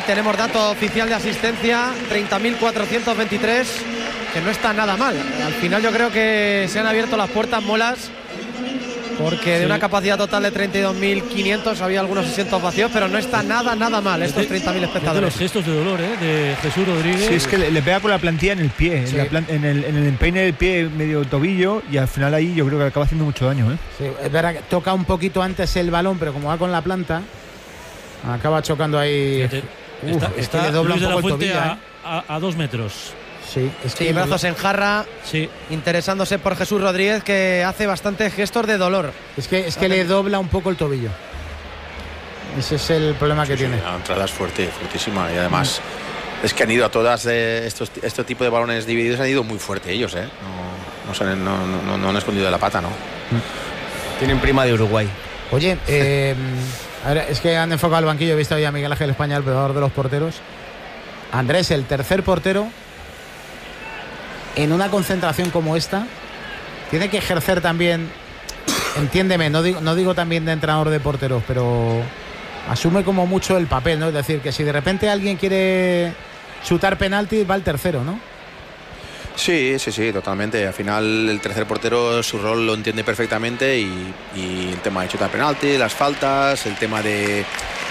tenemos dato oficial de asistencia, 30.423, que no está nada mal. Al final yo creo que se han abierto las puertas molas, porque de una capacidad total de 32.500 había algunos asientos vacíos, pero no está nada mal estos 30.000 espectadores. De los gestos de dolor, de Jesús Rodríguez. Sí, es que le pega con la plantilla en el pie, sí. en el empeine del pie, medio tobillo, y al final ahí yo creo que acaba haciendo mucho daño. Sí, es verdad que toca un poquito antes el balón, pero como va con la planta, acaba chocando ahí. Es que le dobla un poco el tobillo. A 2 metros. Sí, es que brazos en jarra, interesándose por Jesús Rodríguez, que hace bastantes gestos de dolor. Es que le dobla un poco el tobillo. Ese es el problema que tiene. La entrada es fuertísima, y además es que han ido a todas este tipo de balones divididos, han ido muy fuerte ellos, no han escondido de la pata, ¿no? Tienen prima de Uruguay. Oye, a ver, es que han enfocado al banquillo, he visto ahí a Miguel Ángel España, el pegador de los porteros. Andrés, el tercer portero, en una concentración como esta, tiene que ejercer también, entiéndeme, no digo también de entrenador de porteros, pero asume como mucho el papel, ¿no? Es decir, que si de repente alguien quiere chutar penalti, va el tercero, ¿no? Sí, totalmente. Al final el tercer portero su rol lo entiende perfectamente, y el tema de chutar penalti, las faltas, el tema de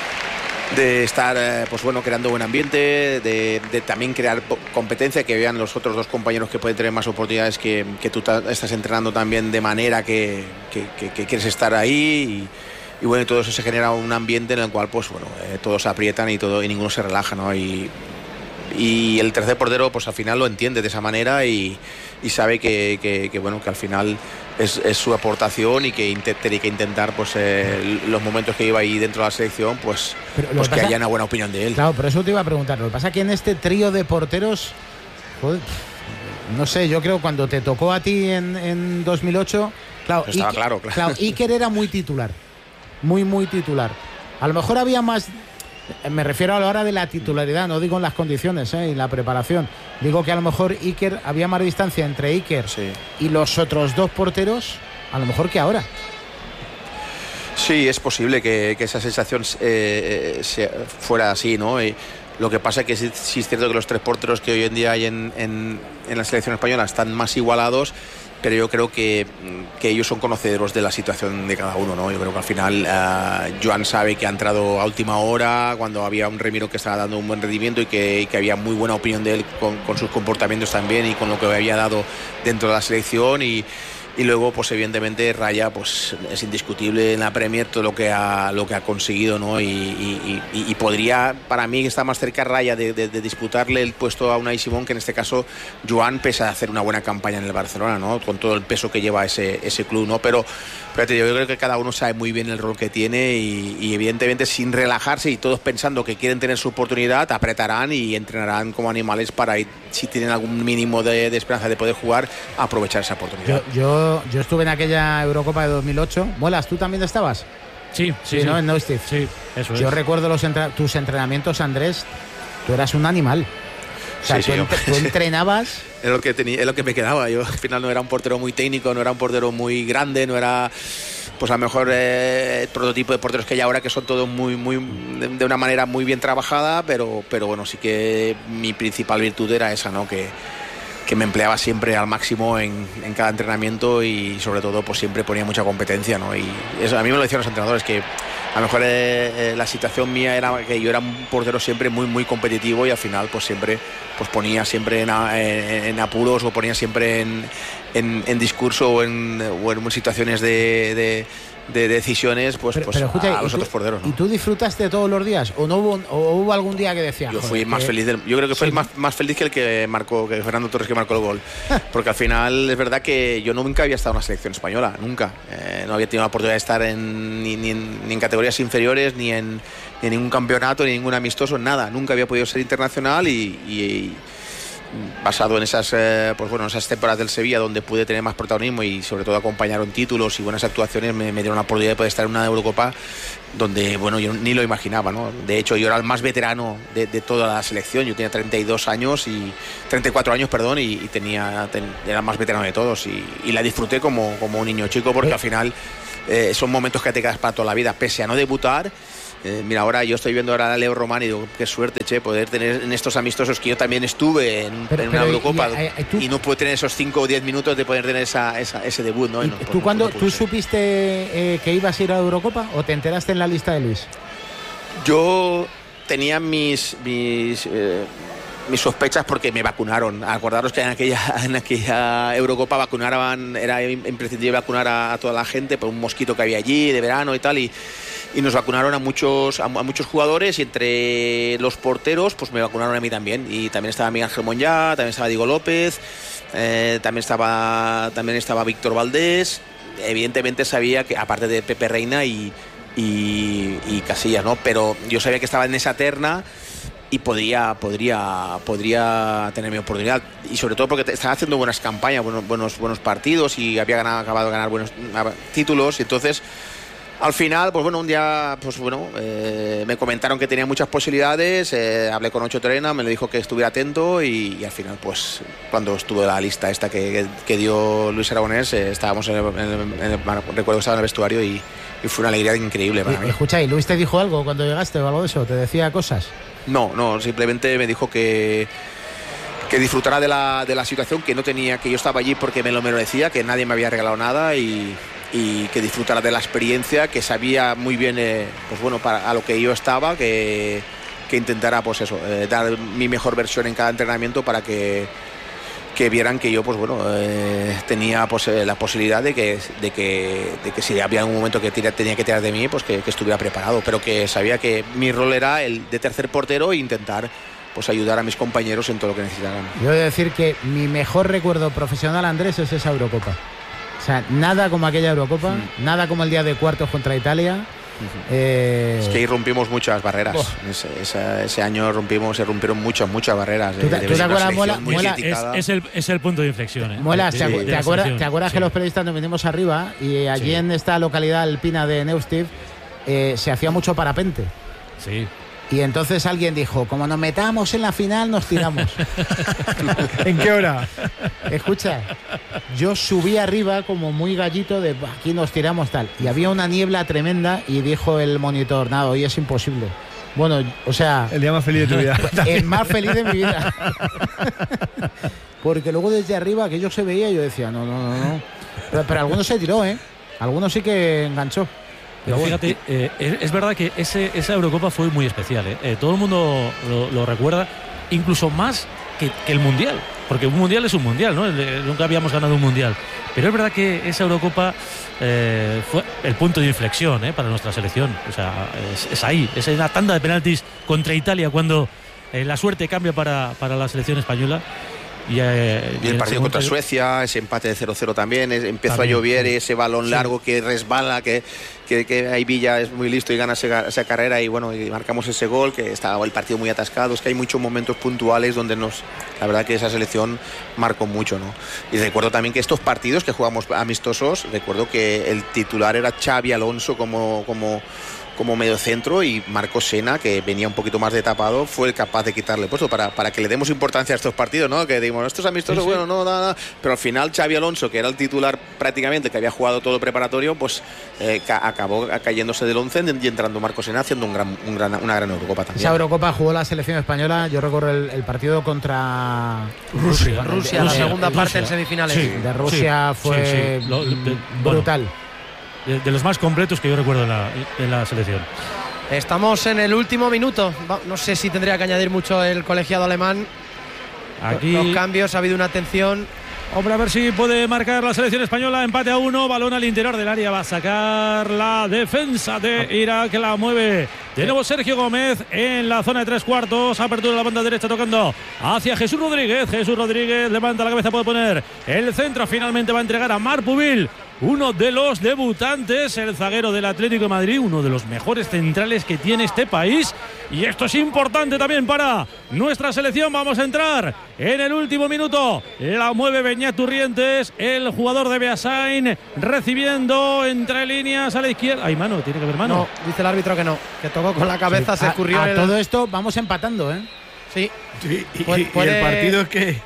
estar creando buen ambiente, de también crear competencia, que vean los otros dos compañeros que pueden tener más oportunidades, que tú estás entrenando también de manera que quieres estar ahí, y bueno, y todo eso se genera un ambiente en el cual todos se aprietan y ninguno se relaja, ¿no? Y el tercer portero al final lo entiende de esa manera, y sabe que al final es su aportación, y que tiene que intentar los momentos que lleva ahí dentro de la selección que haya una buena opinión de él. Claro, pero eso te iba a preguntar. Lo que pasa es que en este trío de porteros, no sé, yo creo cuando te tocó a ti en 2008, claro, estaba claro. Iker era muy titular, muy titular. A lo mejor había más. Me refiero a la hora de la titularidad, no digo en las condiciones y la preparación. Digo que a lo mejor había más distancia entre Iker y los otros dos porteros, a lo mejor que ahora. Sí, es posible que esa sensación fuera así, ¿no? Y lo que pasa es que sí es cierto que los tres porteros que hoy en día hay en la selección española están más igualados, pero yo creo que ellos son conocedores de la situación de cada uno, ¿no? Yo creo que al final Joan sabe que ha entrado a última hora, cuando había un Remiro que estaba dando un buen rendimiento, y que había muy buena opinión de él con sus comportamientos también, y con lo que había dado dentro de la selección, y luego evidentemente Raya es indiscutible en la Premier todo lo que ha conseguido, ¿no? Y podría, para mí, estar más cerca Raya de disputarle el puesto a Unai Simón, que en este caso Joan, pese a hacer una buena campaña en el Barcelona, ¿no? Con todo el peso que lleva ese club, ¿no? Pero yo creo que cada uno sabe muy bien el rol que tiene, y evidentemente sin relajarse, y todos pensando que quieren tener su oportunidad, apretarán y entrenarán como animales para ir, si tienen algún mínimo de esperanza de poder jugar, aprovechar esa oportunidad. Yo estuve en aquella Eurocopa de 2008. Molas, ¿tú también estabas? Sí, ¿no? En Neustift. Sí, eso es. Yo recuerdo tus entrenamientos, Andrés. Tú eras un animal. O sea, tú entrenabas. Es lo que me quedaba. Yo al final no era un portero muy técnico, no era un portero muy grande, no era a lo mejor el prototipo de porteros que hay ahora, que son todos de una manera muy bien trabajada, pero bueno, sí que mi principal virtud era esa, ¿no? Que me empleaba siempre al máximo en cada entrenamiento, y sobre todo siempre ponía mucha competencia, ¿no? Y eso a mí me lo decían los entrenadores, que a lo mejor la situación mía era que yo era un portero siempre muy competitivo, y al final siempre ponía siempre en apuros, o ponía siempre en discurso o en situaciones de decisiones escucha, a los otros porteros, ¿no? ¿Y tú disfrutaste todos los días? ¿O no hubo algún día que decías? Yo fui más feliz. Yo creo que fui más feliz que el que marcó, que Fernando Torres, que marcó el gol. Porque al final es verdad que yo nunca había estado en una selección española, nunca. No había tenido la oportunidad de estar ni en categorías inferiores, ni en ningún campeonato, ni en ningún amistoso, nada. Nunca había podido ser internacional, y basado en esas esas temporadas del Sevilla, donde pude tener más protagonismo y sobre todo acompañaron títulos y buenas actuaciones, me dieron la oportunidad de poder estar en una Eurocopa donde yo ni lo imaginaba, ¿no? De hecho, yo era el más veterano de toda la selección. Yo tenía 34 años, y era el más veterano de todos, y la disfruté como un niño chico, porque al final son momentos que te quedas para toda la vida, pese a no debutar. Mira, ahora yo estoy viendo ahora a Leo Román y digo, qué suerte, che, poder tener en estos amistosos que yo también estuve en una Eurocopa y no puedo tener esos 5 o 10 minutos de poder tener ese debut, ¿no? ¿Tú cuándo tú supiste que ibas a ir a la Eurocopa o te enteraste en la lista de Luis? Yo tenía mis sospechas porque me vacunaron. Acordaros que en aquella Eurocopa vacunaban, era imprescindible vacunar a toda la gente por un mosquito que había allí de verano y tal, y nos vacunaron a muchos jugadores, y entre los porteros pues me vacunaron a mí también, y también estaba Miguel Ángel Monllá, también estaba Diego López, también estaba Víctor Valdés. Evidentemente sabía que, aparte de Pepe Reina y Casillas, ¿no? Pero yo sabía que estaba en esa terna y podría tener mi oportunidad, y sobre todo porque estaba haciendo buenas campañas, buenos partidos, y había acabado de ganar buenos títulos. Y entonces al final, pues bueno, un día, pues bueno, me comentaron que tenía muchas posibilidades, hablé con Ocho Terena, me le dijo que estuviera atento, y al final, pues cuando estuvo la lista esta que dio Luis Aragonés, estábamos recuerdo que estaba en el vestuario, y fue una alegría increíble para mí. Escucha, ¿y Luis te dijo algo cuando llegaste o algo de eso? ¿Te decía cosas? No, simplemente me dijo que disfrutara de la situación, que no tenía, que yo estaba allí porque me lo merecía, que nadie me había regalado nada, y que disfrutara de la experiencia, que sabía muy bien pues bueno, a lo que yo estaba, que intentara pues eso, dar mi mejor versión en cada entrenamiento para que vieran que yo pues bueno, tenía pues la posibilidad de que si había algún momento que tenía que tirar de mí, pues que estuviera preparado, pero que sabía que mi rol era el de tercer portero e intentar pues ayudar a mis compañeros en todo lo que necesitaran. Yo he de decir que mi mejor recuerdo profesional, Andrés, es esa Eurocopa. O sea, nada como aquella Eurocopa, nada como el día de cuartos contra Italia. Es que ahí rompimos muchas barreras. Ese año se rompieron muchas barreras. ¿Tú te acuerdas, Muela? Es el punto de inflexión. Muela, ¿te acuerdas que los periodistas nos venimos arriba y allí en esta localidad alpina de Neustift se hacía mucho parapente? Sí. Y entonces alguien dijo, como nos metamos en la final, nos tiramos. ¿En qué hora? Escucha, yo subí arriba como muy gallito de aquí nos tiramos tal. Y había una niebla tremenda y dijo el monitor, nada, hoy es imposible. Bueno, o sea... El día más feliz de tu vida. El más feliz de mi vida. Porque luego desde arriba, que yo se veía, yo decía, no. Pero algunos se tiró, ¿eh? Algunos sí que enganchó. Pero fíjate, es verdad que esa Eurocopa fue muy especial, ¿eh? Todo el mundo lo recuerda, incluso más que el Mundial, porque un Mundial es un Mundial, ¿no? Nunca habíamos ganado un Mundial, pero es verdad que esa Eurocopa fue el punto de inflexión para nuestra selección. O sea, es ahí, es en la tanda de penaltis contra Italia cuando la suerte cambia para la selección española. Y el partido contra Suecia, ese empate de 0-0 también, empezó a llover, ese balón largo que resbala, que ahí Villa es muy listo y gana esa carrera, y bueno, y marcamos ese gol, que estaba el partido muy atascado. Es que hay muchos momentos puntuales donde la verdad que esa selección marcó mucho, ¿no? Y recuerdo también que estos partidos que jugamos amistosos, recuerdo que el titular era Xavi Alonso como medio centro, y Marcos Sena, que venía un poquito más de tapado, fue el capaz de quitarle el puesto para que le demos importancia a estos partidos, ¿no? Que digamos, estos amistosos, sí. Bueno, no, nada. Pero al final Xavi Alonso, que era el titular prácticamente, que había jugado todo preparatorio, pues acabó cayéndose del 11 y entrando Marcos Sena haciendo una gran Eurocopa también. Esa Eurocopa jugó la selección española, yo recuerdo el partido contra Rusia, la segunda parte en semifinales. Sí, de Rusia fue brutal. De los más completos que yo recuerdo en la selección. Estamos en el último minuto. No sé si tendría que añadir mucho el colegiado alemán. Aquí los cambios, ha habido una atención. Hombre, a ver si puede marcar la selección española. Empate a 1, balón al interior del área. Va a sacar la defensa de Irak, la mueve de nuevo Sergio Gómez en la zona de 3/4. Apertura de la banda derecha tocando hacia Jesús Rodríguez. Jesús Rodríguez levanta la cabeza, puede poner el centro. Finalmente va a entregar a Marc Pubil, uno de los debutantes, el zaguero del Atlético de Madrid, uno de los mejores centrales que tiene este país. Y esto es importante también para nuestra selección. Vamos a entrar en el último minuto. La mueve Beñat Turrientes, el jugador de Beasain, recibiendo entre líneas a la izquierda. ¿Hay mano? ¿Tiene que haber mano? No, dice el árbitro que no, que tocó con la cabeza, se escurrió. Todo esto vamos empatando, ¿eh? Sí. ¿Y el partido es qué?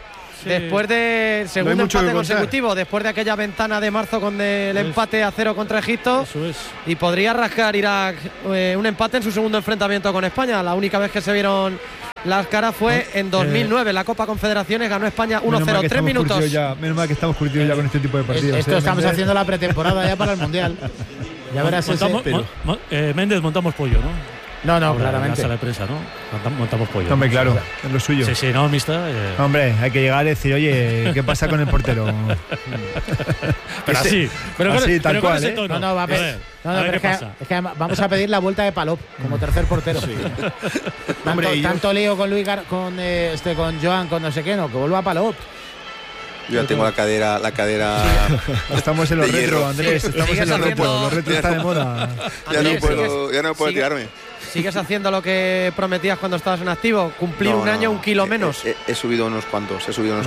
después de segundo mucho que empate contar. consecutivo, después de aquella ventana de marzo con el empate a 0 contra Egipto. Eso es. Y podría rascar Irak un empate en su segundo enfrentamiento con España. La única vez que se vieron las caras fue en 2009, en la Copa Confederaciones, ganó España 1-0, 3 minutos. Menos mal que estamos curtidos ya con este tipo de partidos. Esto estamos Méndez. haciendo la pretemporada ya para el Mundial. Ya verás ese. Méndez, montamos pollo, ¿no? No, En la claramente. sala de prensa, ¿no? Montamos pollo. Hombre, claro, es lo suyo. Sí, no, mixta. Hombre, hay que llegar y decir, oye, ¿qué pasa con el portero? Pero así, así, tal con cual, ese ¿eh? tono. No, va a A ver, ver. No, a ver pero qué pasa. es que vamos a pedir la vuelta de Palop como tercer portero. Hombre, y yo- tanto lío con Luis con Joan, con no sé qué, no, que vuelva a Palop. Yo ya tengo la cadera Estamos en los De retro, hierro. Andrés, estamos Sigues en los haciendo- retro. Los retro está de moda. ya Andrés, no puedo sigue- tirarme. ¿Sigues haciendo lo que prometías cuando estabas en activo? Cumplir No, un año, no. un kilo menos. He subido unos cuantos,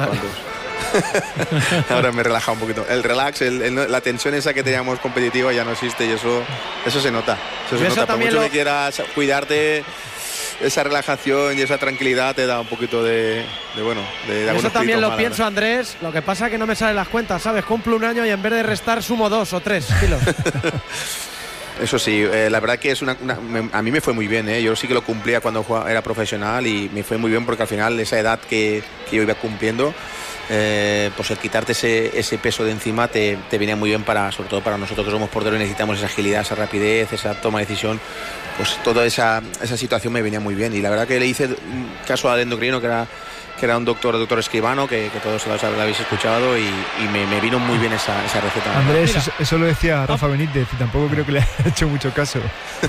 Ahora me he relajado un poquito. El relax, la tensión esa que teníamos competitiva ya no existe y eso se nota. Eso se Y eso nota. Por también mucho lo- que quieras cuidarte, esa relajación y esa tranquilidad te da un poquito de Eso algunos también kilitos lo más, pienso, la Andrés. Lo que pasa es que no me salen las cuentas, ¿sabes? Cumplo un año y en vez de restar sumo 2 o 3 kilos. verdad. Eso sí, la verdad que es a mí me fue muy bien, ¿eh? Yo sí que lo cumplía cuando era profesional y me fue muy bien porque al final esa edad que yo iba cumpliendo, pues el quitarte ese peso de encima te viene muy bien sobre todo para nosotros que somos porteros y necesitamos esa agilidad, esa rapidez, esa toma de decisión. Pues toda esa situación me venía muy bien y la verdad que le hice caso al endocrino que era un doctor Escribano, que todos lo habéis escuchado y me vino muy bien esa receta. Andrés, eso lo decía Rafa Benítez y tampoco creo que le haya hecho mucho caso.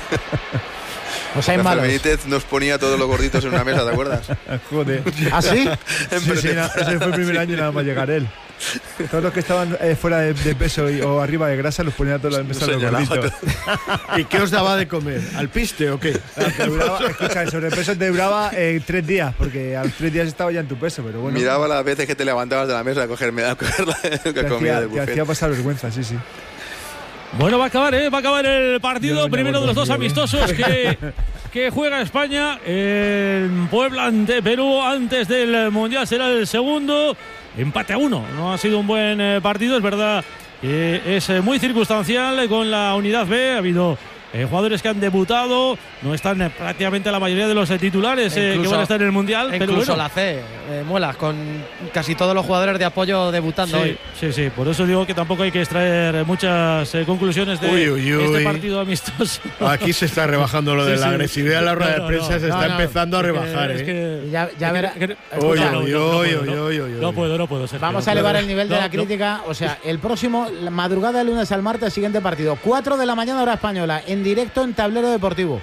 Pues hay Rafael malos. Benítez nos ponía todos los gorditos en una mesa, ¿te acuerdas? Joder. ¿Ah, sí? Sí, ese fue el primer año y nada más llegar él. Todos los que estaban fuera de peso o arriba de grasa los ponía a todos en la mesa de los gorditos. ¿Y qué os daba de comer? ¿Al piste o qué? Escucha, el sobrepeso te duraba 3 días, porque a los 3 días estaba ya en tu peso, pero bueno. Miraba las veces que te levantabas de la mesa a coger la comida del te hacía buffet. pasar vergüenza, sí. Bueno, va a acabar el partido. Yo no Primero de los dos aguanto, amistosos que juega España en Puebla ante Perú antes del Mundial. Será el segundo. Empate a 1. No ha sido un buen partido, es verdad que es muy circunstancial con la unidad B. Ha habido jugadores que han debutado, no están prácticamente la mayoría de los titulares que van a estar en el Mundial. Pero Incluso bueno, la C, Muelas, con casi todos los jugadores de apoyo debutando hoy. Sí, por eso digo que tampoco hay que extraer muchas conclusiones de Uy. este partido amistoso. Aquí se está rebajando lo de Sí, la sí. agresividad en la rueda de No, prensa, no, se está no, empezando a rebajar, Es ¿eh? que- Ya verá. Oye, No puedo. Sergio, Vamos no a elevar puedo. el nivel de No, la crítica. O sea, el próximo, la madrugada del lunes al martes, siguiente partido. 4 de la mañana, hora española, en directo en Tablero Deportivo.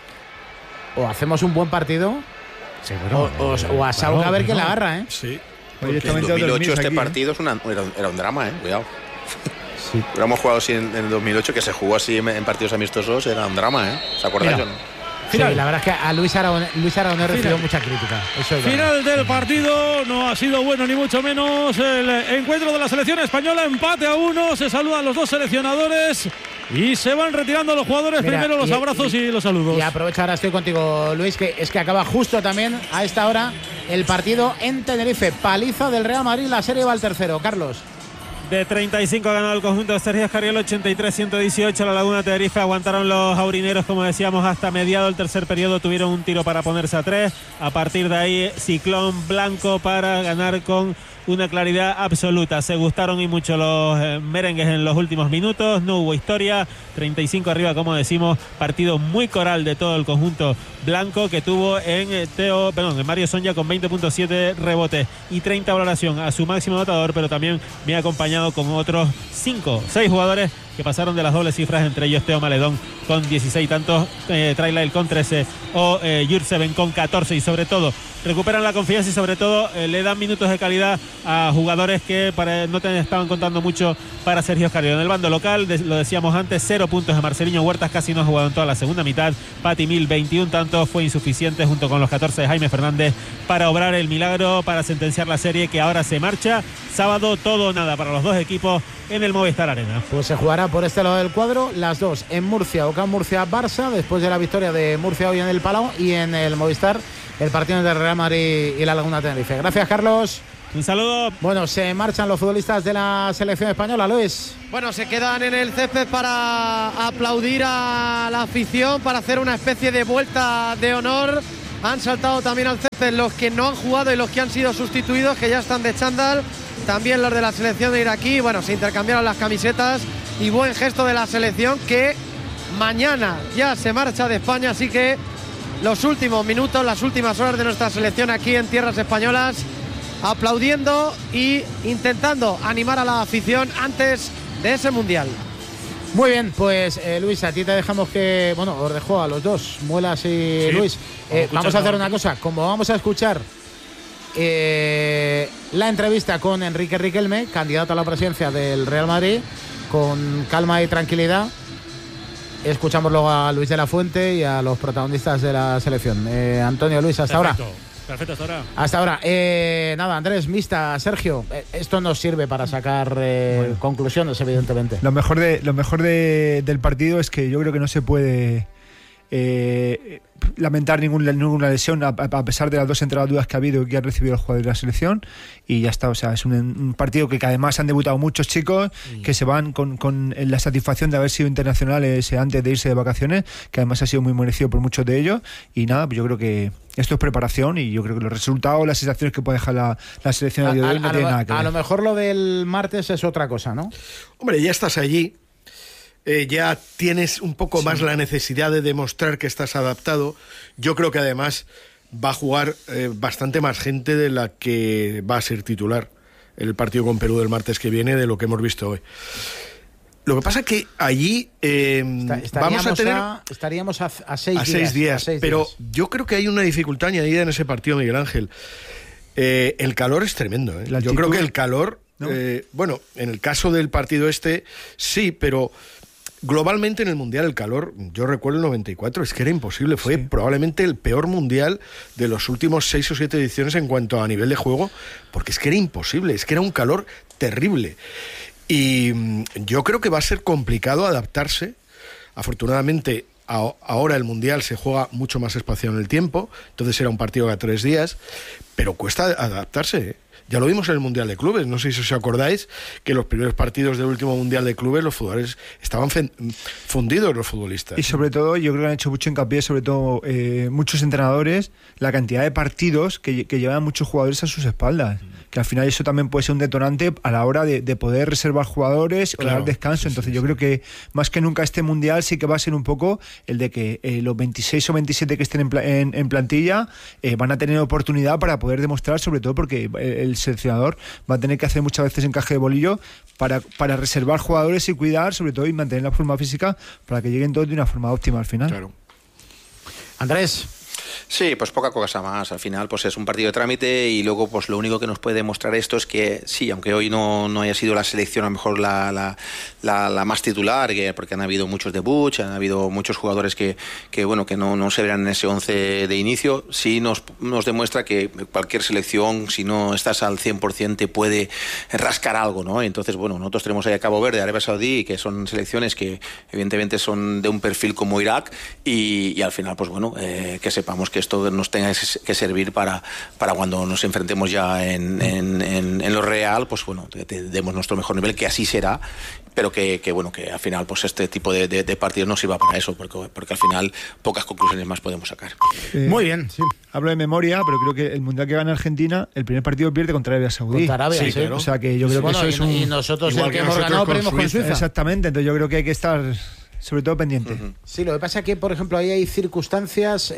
O hacemos un buen partido, Sí, bueno, o a Saúl a ver quién la agarra, ¿eh? Sí. En Directamente a 2008 dormir este aquí, partido era un drama, cuidado. Hubiéramos jugado así en el 2008, que se jugó así en partidos amistosos, era un drama, ¿Se acordáis o no? Sí, la verdad es que a Luis Aragonés recibió mucha crítica. Eso es verdad. Final del partido, no ha sido bueno ni mucho menos el encuentro de la selección española, empate a 1, se saludan los dos seleccionadores y se van retirando los jugadores. Mira, primero los abrazos y los saludos. Y aprovecho, ahora estoy contigo, Luis, que es que acaba justo también a esta hora el partido en Tenerife. Paliza del Real Madrid, la serie va al tercero. Carlos. De 35 ha ganado el conjunto de Sergio Escariolo, 83-118. La Laguna Tenerife aguantaron los aurineros, como decíamos, hasta mediado el tercer periodo. Tuvieron un tiro para ponerse a 3. A partir de ahí, ciclón blanco para ganar con una claridad absoluta. Se gustaron y mucho los merengues en los últimos minutos. No hubo historia. 35 arriba, como decimos. Partido muy coral de todo el conjunto blanco, que tuvo en Mario Sonja con 20.7 rebotes y 30 valoración a su máximo anotador, pero también me ha acompañado con otros 6 jugadores que pasaron de las dobles cifras, entre ellos Teo Maledón con 16 tantos, Trailail con 13 o Jurseven con 14, y sobre todo recuperan la confianza y sobre todo le dan minutos de calidad a jugadores que no estaban contando mucho para Sergio Escariolo. En el bando local, lo decíamos antes, 0 puntos de Marceliño Huertas, casi no ha jugado en toda la segunda mitad. Pati Mil, 21 tantos, fue insuficiente junto con los 14 de Jaime Fernández para obrar el milagro, para sentenciar la serie que ahora se marcha. Sábado todo o nada para los dos equipos en el Movistar Arena. Pues se jugará por este lado del cuadro, las dos en Murcia, Ocam Murcia-Barça, después de la victoria de Murcia hoy en el Palau, y en el Movistar el partido entre el Real Madrid y la Laguna Tenerife. Gracias, Carlos. Un saludo. Bueno, se marchan los futbolistas de la selección española, Luis. Bueno, se quedan en el césped para aplaudir a la afición, para hacer una especie de vuelta de honor. Han saltado también al césped los que no han jugado y los que han sido sustituidos, que ya están de chándal. También los de la selección de iraquí. Bueno, se intercambiaron las camisetas y buen gesto de la selección, que mañana ya se marcha de España. Así que los últimos minutos, las últimas horas de nuestra selección aquí en tierras españolas, aplaudiendo y intentando animar a la afición antes de ese mundial. Muy bien, pues Luis, a ti te dejamos que... Bueno, os dejo a los dos, Muelas y Sí. Luis. Vamos a hacer una cosa, como vamos a escuchar la entrevista con Enrique Riquelme, candidato a la presidencia del Real Madrid, con calma y tranquilidad, escuchamos luego a Luis de la Fuente y a los protagonistas de la selección. Antonio, Luis, hasta ahora. Perfecto, hasta ahora. Hasta ahora. Nada, Andrés, Mista, Sergio, esto nos sirve para sacar conclusiones, evidentemente. Lo mejor del partido es que yo creo que no se puede lamentar ninguna lesión a pesar de las 2 entradas que ha habido y que han recibido los jugadores de la selección, y ya está. O sea, es un partido que además han debutado muchos chicos que se van con la satisfacción de haber sido internacionales antes de irse de vacaciones, que además ha sido muy merecido por muchos de ellos. Y nada, pues yo creo que esto es preparación, y yo creo que los resultados, las sensaciones que puede dejar la selección a día de hoy no tienen nada que ver. A lo mejor lo del martes es otra cosa, ¿no? Hombre, ya estás allí, ya tienes un poco más la necesidad de demostrar que estás adaptado. Yo creo que además va a jugar bastante más gente de la que va a ser titular el partido con Perú del martes que viene, de lo que hemos visto hoy. Lo que pasa es que allí vamos a tener... Estaríamos a 6 días. Pero yo creo que hay una dificultad añadida en ese partido, Miguel Ángel. El calor es tremendo. Yo creo que el calor... ¿no? Bueno, en el caso del partido sí, pero... Globalmente en el Mundial el calor, yo recuerdo el 94, es que era imposible, fue probablemente el peor Mundial de los últimos 6 o 7 ediciones en cuanto a nivel de juego, porque es que era imposible, es que era un calor terrible. Y yo creo que va a ser complicado adaptarse. Afortunadamente ahora el Mundial se juega mucho más espaciado en el tiempo, entonces era un partido cada 3 días, pero cuesta adaptarse, Ya lo vimos en el Mundial de Clubes, no sé si os acordáis que los primeros partidos del último Mundial de Clubes los jugadores estaban fundidos, los futbolistas. Y sobre todo, yo creo que han hecho mucho hincapié, sobre todo muchos entrenadores, la cantidad de partidos que llevan muchos jugadores a sus espaldas. Que al final eso también puede ser un detonante a la hora de poder reservar jugadores o dar descanso. Entonces yo creo que más que nunca este Mundial sí que va a ser un poco el de que los 26 o 27 que estén en plantilla van a tener oportunidad para poder demostrar, sobre todo porque el seleccionador va a tener que hacer muchas veces encaje de bolillo para reservar jugadores y cuidar, sobre todo, y mantener la forma física para que lleguen todos de una forma óptima al final. Claro. Andrés. Sí, pues poca cosa más. Al final pues es un partido de trámite y luego pues lo único que nos puede demostrar esto es que sí, aunque hoy no haya sido la selección a lo mejor la más titular, porque han habido muchos debuts, han habido muchos jugadores que bueno, que no se verán en ese 11 de inicio, sí nos demuestra que cualquier selección, si no estás al 100%, te puede rascar algo, ¿no? Entonces, bueno, nosotros tenemos ahí a Cabo Verde, Arabia Saudí, que son selecciones que evidentemente son de un perfil como Irak y al final, pues bueno, que sepamos que esto nos tenga que servir para cuando nos enfrentemos ya en lo real, pues bueno, demos nuestro mejor nivel, que así será, pero que bueno, que al final pues este tipo de partidos no sirva para eso, porque al final pocas conclusiones más podemos sacar. Muy bien, sí. Hablo de memoria, pero creo que el Mundial que gana Argentina, el primer partido pierde contra Arabia Saudí. Contra Arabia, sí. Claro. O sea que yo creo que eso es un... Y nosotros igual el que que hemos nosotros ganado con perdimos con Suiza. Suiza. Exactamente, entonces yo creo que hay que estar sobre todo pendiente. Sí, lo que pasa es que, por ejemplo, ahí hay circunstancias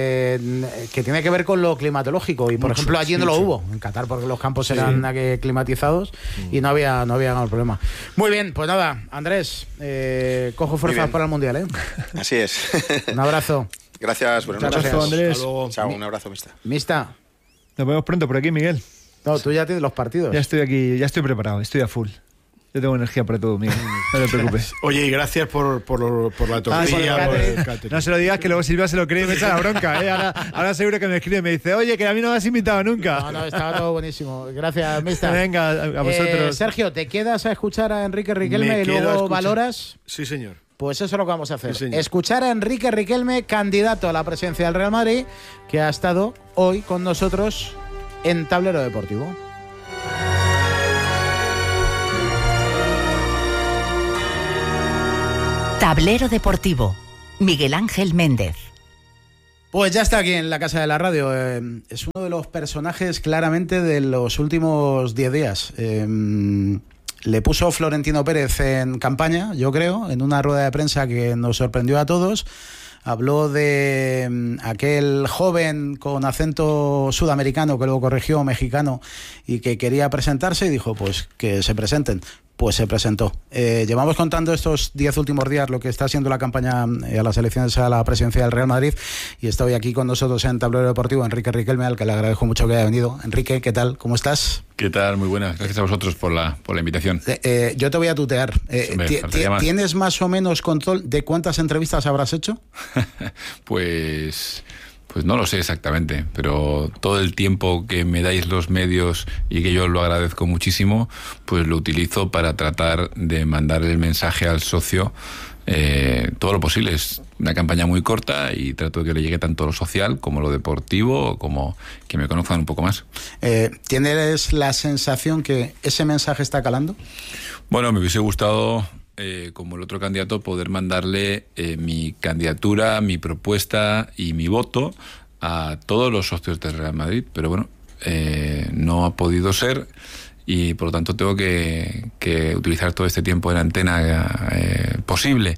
que tienen que ver con lo climatológico y, por ejemplo, allí no lo hubo en Qatar porque los campos eran climatizados y no había ningún problema. Muy bien, pues nada, Andrés, cojo fuerzas para el Mundial, ¿eh? Así es. Un abrazo. Gracias, buenas Muchas noches. gracias. Andrés. Hasta luego. Chao, un abrazo, Mista. Mista. Nos vemos pronto por aquí, Miguel. No, tú ya tienes los partidos. Ya estoy aquí, ya estoy preparado, estoy a full. Yo tengo energía para todo, Miguel. No te preocupes. Oye, y gracias por la tortilla, por el catering. No se lo digas, que luego Silvia se lo cree y me echa la bronca, ¿eh? Ahora seguro que me escribe y me dice, oye, que a mí no me has invitado nunca. No, estaba todo buenísimo. Gracias, Mista. Venga, a vosotros. Sergio, ¿te quedas a escuchar a Enrique Riquelme Me y quedo a luego escuchar. valoras? Sí, señor. Pues eso es lo que vamos a hacer. Sí, señor. Escuchar a Enrique Riquelme, candidato a la presidencia del Real Madrid, que ha estado hoy con nosotros en Tablero Deportivo. Tablero Deportivo. Miguel Ángel Méndez. Pues ya está aquí en la Casa de la Radio. Es uno de los personajes claramente de los últimos 10 días. Le puso Florentino Pérez en campaña, yo creo, en una rueda de prensa que nos sorprendió a todos. Habló de aquel joven con acento sudamericano que luego corrigió mexicano y que quería presentarse y dijo pues que se presenten. Pues se presentó. Llevamos contando estos 10 últimos días lo que está siendo la campaña a las elecciones a la presidencia del Real Madrid y está hoy aquí con nosotros en Tablero Deportivo Enrique Riquelme, al que le agradezco mucho que haya venido. Enrique, ¿qué tal? ¿Cómo estás? ¿Qué tal? Muy buenas. Gracias a vosotros por la invitación. Yo te voy a tutear. ¿Tienes más o menos control de cuántas entrevistas habrás hecho? Pues no lo sé exactamente, pero todo el tiempo que me dais los medios y que yo lo agradezco muchísimo, pues lo utilizo para tratar de mandar el mensaje al socio todo lo posible. Es una campaña muy corta y trato de que le llegue tanto lo social como lo deportivo, como que me conozcan un poco más. ¿Tienes la sensación que ese mensaje está calando? Bueno, me hubiese gustado, como el otro candidato, poder mandarle mi candidatura, mi propuesta y mi voto a todos los socios del Real Madrid, pero bueno, no ha podido ser y por lo tanto tengo que utilizar todo este tiempo en antena posible.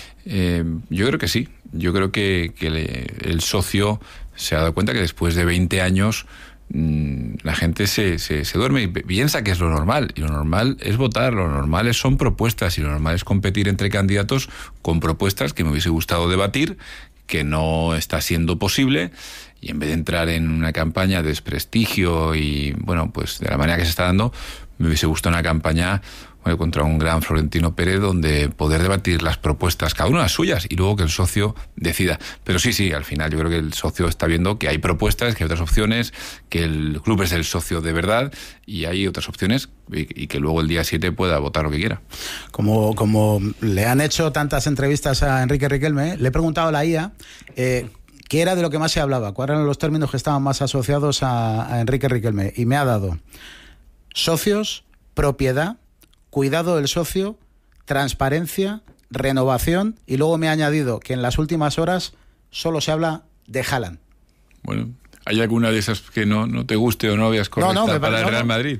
Yo creo que sí, yo creo que el socio se ha dado cuenta que después de 20 años la gente se duerme y piensa que es lo normal, y lo normal es votar, lo normal son propuestas, y lo normal es competir entre candidatos con propuestas que me hubiese gustado debatir, que no está siendo posible, y en vez de entrar en una campaña de desprestigio y bueno, pues de la manera que se está dando, me hubiese gustado una campaña contra un gran Florentino Pérez, donde poder debatir las propuestas, cada una las suyas, y luego que el socio decida. Pero sí, al final yo creo que el socio está viendo que hay propuestas, que hay otras opciones, que el club es el socio de verdad, y hay otras opciones, y que luego el día 7 pueda votar lo que quiera. Como le han hecho tantas entrevistas a Enrique Riquelme, le he preguntado a la IA qué era de lo que más se hablaba, cuáles eran los términos que estaban más asociados a Enrique Riquelme, y me ha dado socios, propiedad, cuidado del socio, transparencia, renovación, y luego me ha añadido que en las últimas horas solo se habla de Haaland. Bueno, ¿hay alguna de esas que no te guste o no veas correcta para el Real Madrid?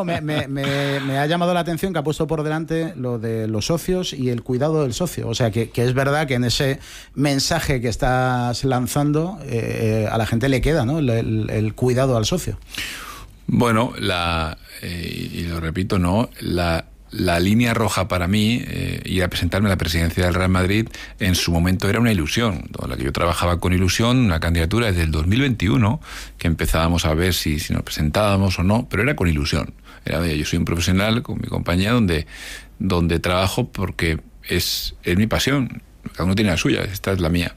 Me ha llamado la atención que ha puesto por delante lo de los socios y el cuidado del socio. O sea, que es verdad que en ese mensaje que estás lanzando a la gente le queda, ¿no? El cuidado al socio. Bueno, y lo repito, ¿no? La línea roja para mí, ir a presentarme a la presidencia del Real Madrid, en su momento era una ilusión, con la que yo trabajaba con ilusión, una candidatura desde el 2021, que empezábamos a ver si nos presentábamos o no, pero era con ilusión. Yo soy un profesional con mi compañía donde trabajo porque es mi pasión, cada uno tiene la suya, esta es la mía.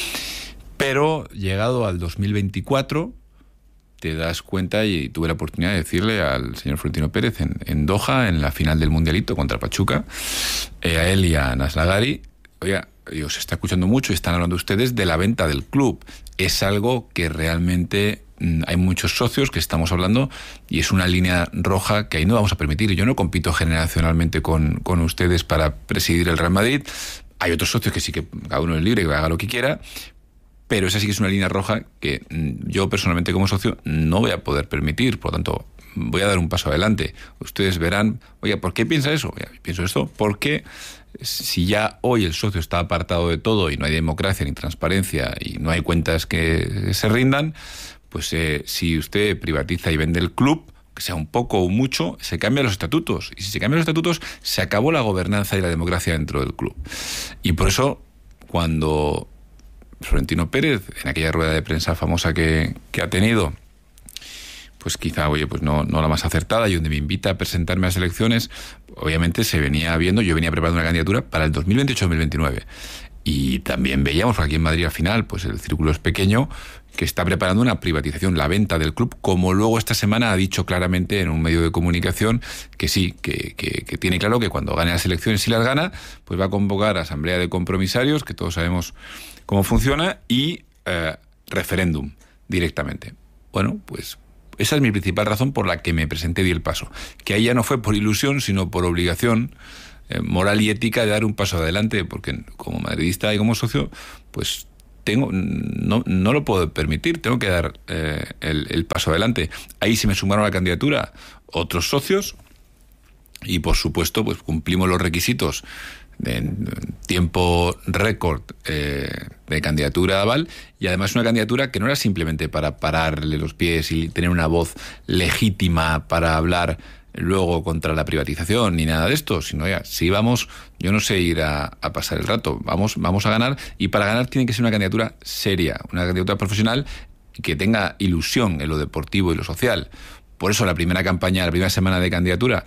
Pero llegado al 2024... te das cuenta, y tuve la oportunidad de decirle al señor Florentino Pérez en Doha, en la final del Mundialito contra Pachuca, a él y a Naslagari, oiga, se está escuchando mucho y están hablando ustedes de la venta del club. Es algo que realmente hay muchos socios que estamos hablando, y es una línea roja que ahí no vamos a permitir. Yo no compito generacionalmente con ustedes para presidir el Real Madrid. Hay otros socios que sí, que cada uno es libre, que haga lo que quiera, pero esa sí que es una línea roja que yo personalmente como socio no voy a poder permitir. Por lo tanto, voy a dar un paso adelante. Ustedes verán, oye, ¿por qué piensa eso? Pienso esto porque si ya hoy el socio está apartado de todo y no hay democracia ni transparencia y no hay cuentas que se rindan, pues si usted privatiza y vende el club, que sea un poco o mucho, se cambian los estatutos. Y si se cambian los estatutos, se acabó la gobernanza y la democracia dentro del club. Y por eso, cuando Florentino Pérez, en aquella rueda de prensa famosa que ha tenido, pues quizá, pues no la más acertada, y donde me invita a presentarme a las elecciones, obviamente se venía viendo, yo venía preparando una candidatura para el 2028-2029. Y también veíamos aquí en Madrid al final, pues el círculo es pequeño, que está preparando una privatización, la venta del club, como luego esta semana ha dicho claramente en un medio de comunicación que sí, que tiene claro que cuando gane las elecciones, si las gana, pues va a convocar asamblea de compromisarios, que todos sabemos cómo funciona, y referéndum directamente. Bueno, pues esa es mi principal razón por la que me presenté y di el paso. Que ahí ya no fue por ilusión, sino por obligación moral y ética de dar un paso adelante, porque como madridista y como socio, pues no lo puedo permitir, tengo que dar el paso adelante. Ahí se me sumaron a la candidatura otros socios y, por supuesto, pues cumplimos los requisitos en tiempo récord de candidatura de aval, y además una candidatura que no era simplemente para pararle los pies y tener una voz legítima para hablar luego contra la privatización ni nada de esto, sino ya, si vamos, yo no sé ir a pasar el rato, vamos a ganar, y para ganar tiene que ser una candidatura seria, una candidatura profesional que tenga ilusión en lo deportivo y lo social. Por eso la primera campaña, la primera semana de candidatura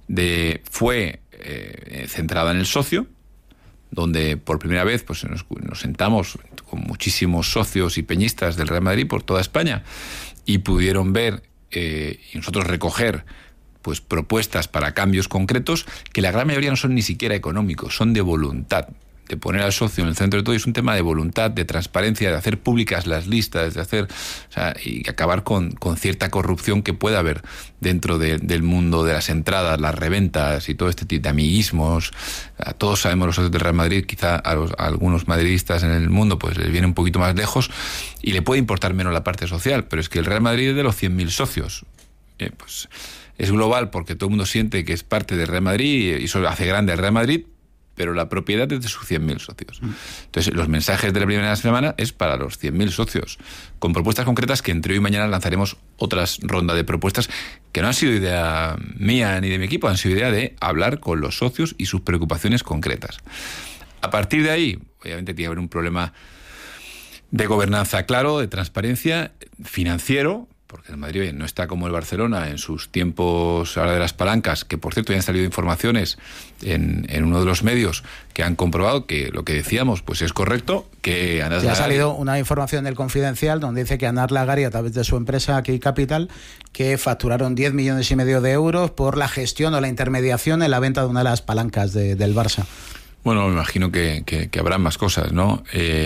fue centrada en el socio, donde por primera vez pues nos sentamos con muchísimos socios y peñistas del Real Madrid por toda España y pudieron ver y nosotros recoger pues propuestas para cambios concretos que la gran mayoría no son ni siquiera económicos, son de voluntad, de poner al socio en el centro de todo. Y es un tema de voluntad, de transparencia, de hacer públicas las listas, de hacer, y acabar con cierta corrupción que pueda haber dentro del mundo de las entradas, las reventas y todo este tipo de amiguismos. Todos sabemos los socios del Real Madrid, quizá a algunos madridistas en el mundo pues les viene un poquito más lejos y le puede importar menos la parte social, pero es que el Real Madrid es de los 100.000 socios. Pues es global porque todo el mundo siente que es parte del Real Madrid y eso hace grande al Real Madrid, pero la propiedad es de sus 100.000 socios. Entonces, los mensajes de la primera semana es para los 100.000 socios, con propuestas concretas que entre hoy y mañana lanzaremos otras rondas de propuestas que no han sido idea mía ni de mi equipo, han sido idea de hablar con los socios y sus preocupaciones concretas. A partir de ahí, obviamente tiene que haber un problema de gobernanza claro, de transparencia, financiero, porque el Madrid no está como el Barcelona en sus tiempos ahora de las palancas, que por cierto ya han salido informaciones en uno de los medios que han comprobado que lo que decíamos pues es correcto, que Anas Lagari... Ha salido una información del Confidencial donde dice que Anas Lagari, a través de su empresa Key Capital, que facturaron 10,5 millones de euros por la gestión o la intermediación en la venta de una de las palancas del Barça. Bueno, me imagino que habrá más cosas, ¿no?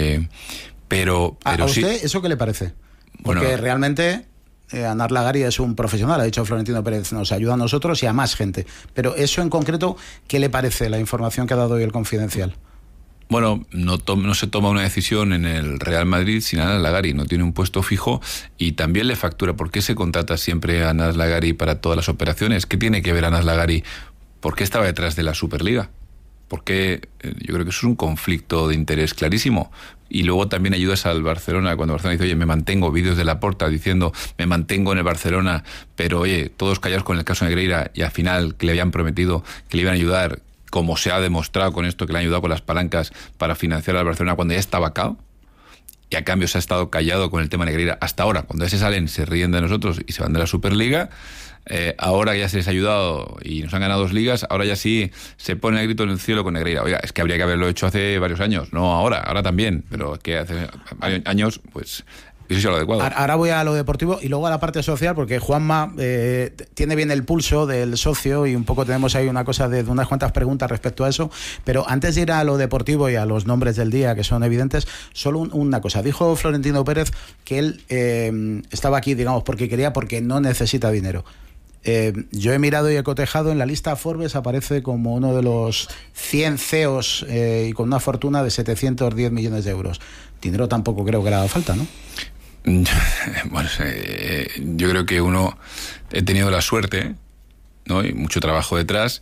Pero ¿A usted sí. eso qué le parece? Porque realmente... Anas Lagari es un profesional, ha dicho Florentino Pérez, nos ayuda a nosotros y a más gente. Pero eso en concreto, ¿qué le parece la información que ha dado hoy el Confidencial? Bueno, no se toma una decisión en el Real Madrid sin Anas Lagari, no tiene un puesto fijo y también le factura. ¿Por qué se contrata siempre a Anas Lagari para todas las operaciones? ¿Qué tiene que ver Anas Lagari? ¿Por qué estaba detrás de la Superliga? Porque yo creo que eso es un conflicto de interés clarísimo. Y luego también ayudas al Barcelona, cuando Barcelona dice, oye, me mantengo, vídeos de Laporta diciendo, me mantengo en el Barcelona, pero oye, todos callados con el caso Negreira, y al final que le habían prometido que le iban a ayudar, como se ha demostrado con esto, que le han ayudado con las palancas para financiar al Barcelona cuando ya estaba cao, y a cambio se ha estado callado con el tema Negreira hasta ahora. Cuando ya se salen, se ríen de nosotros y se van de la Superliga. Ahora ya se les ha ayudado y nos han ganado 2 ligas, ahora ya sí se pone el grito en el cielo con Negreira. Oiga, es que habría que haberlo hecho hace varios años, no ahora también, pero que hace años, pues eso es lo adecuado. Ahora voy a lo deportivo y luego a la parte social, porque Juanma tiene bien el pulso del socio y un poco tenemos ahí una cosa de unas cuantas preguntas respecto a eso, pero antes de ir a lo deportivo y a los nombres del día que son evidentes, solo una cosa. Dijo Florentino Pérez que él estaba aquí, digamos, porque no necesita dinero. Yo he mirado y he cotejado, en la lista Forbes aparece como uno de los 100 CEOs y con una fortuna de 710 millones de euros. Dinero tampoco creo que le haga falta, ¿no? Bueno, yo creo que he tenido la suerte, ¿no? Y mucho trabajo detrás